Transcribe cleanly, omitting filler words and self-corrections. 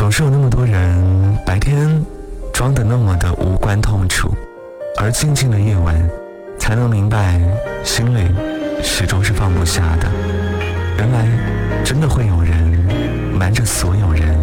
总是有那么多人白天装得那么的无关痛楚，而静静的夜晚才能明白心里始终是放不下的。原来真的会有人瞒着所有人